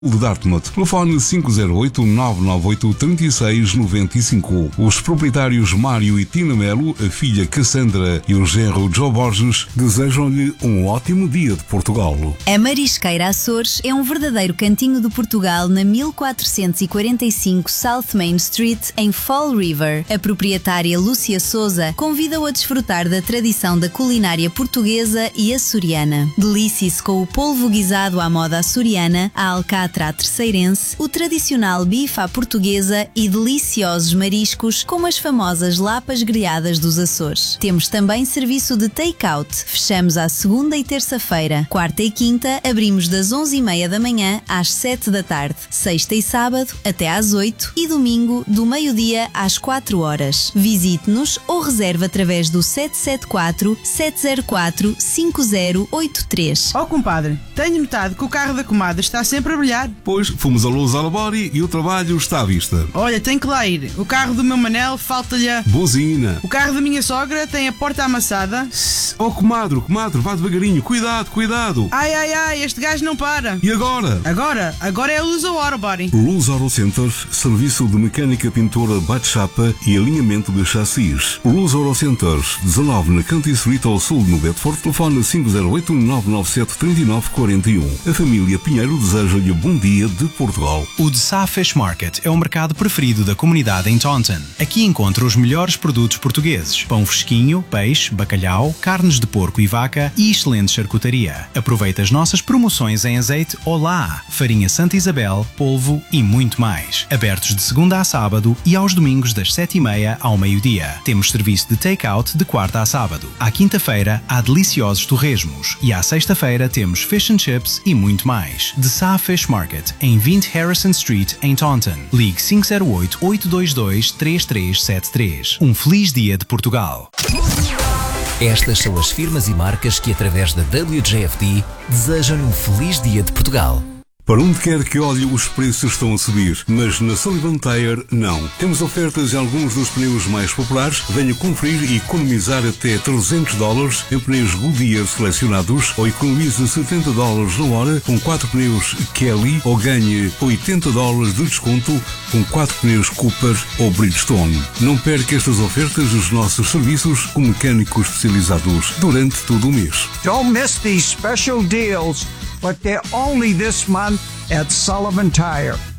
de Dartmouth. Telefone 508-998-3695. Os proprietários Mário e Tina Melo, a filha Cassandra e o genro Joe Borges desejam-lhe um ótimo dia de Portugal. A Marisqueira Açores é um verdadeiro cantinho de Portugal na 1445 South Main Street, em Fall River. A proprietária Lúcia Souza convida-o a desfrutar da tradição da culinária portuguesa e açoriana. Delicie-se com o polvo guisado à moda açoriana, a alcatra à terceirense, o tradicional bife à portuguesa e deliciosos mariscos como as famosas lapas grelhadas dos Açores. Temos também serviço de take-out. Fechamos à segunda e terça-feira. Quarta e quinta abrimos das 11h30 da manhã às 7 da tarde. Sexta e sábado até às 8 e domingo do meio-dia às 4 horas. Visite-nos ou reserve através do 774-704-5083. Oh, compadre, tenho notado que o carro da comadre está sempre a brilhar. Pois, fomos a Luz Alabori e o trabalho está à vista. Olha, tem que lá ir. O carro do meu Manel falta-lhe a... Buzina. O carro da minha sogra tem a porta amassada. Oh, comadre, vá devagarinho. Cuidado. Ai, este gajo não para. E agora? Agora é a Luz Autobody. Luz Auto Center, serviço de mecânica, pintura, bate-chapa e alinhamento de chassis. Luz Auto Center, 19 na Canty Street ao sul no Bedford. Telefone 508-997-3941. A família Pinheiro deseja-lhe bom dia de Portugal. O The Sa Fish Market é o mercado preferido da comunidade em Taunton. Aqui encontra os melhores produtos portugueses: pão fresquinho, peixe, bacalhau, carnes de porco e vaca e excelente charcutaria. Aproveita as nossas promoções em azeite Olá, farinha Santa Isabel, polvo e muito mais. Abertos de segunda a sábado e aos domingos das 7h30 ao meio-dia. Temos serviço de take-out de quarta a sábado. À quinta-feira há deliciosos torresmos e à sexta-feira temos fish and chips e muito mais. The Sa Fish Market, em 20 Harrison Street, em Taunton. Ligue 508-822-3373. Um feliz dia de Portugal. Estas são as firmas e marcas que, através da WJFD, desejam-lhe um feliz dia de Portugal. Para onde quer que olhe, os preços estão a subir, mas na Sullivan Tire não. Temos ofertas em alguns dos pneus mais populares. Venha conferir e economizar até $300 em pneus Goodyear selecionados, ou economize $70 na hora com 4 pneus Kelly, ou ganhe $80 de desconto com 4 pneus Cooper ou Bridgestone. Não perca estas ofertas dos nossos serviços com mecânicos especializados durante todo o mês. Don't miss these special deals, but they're only this month at Sullivan Tire.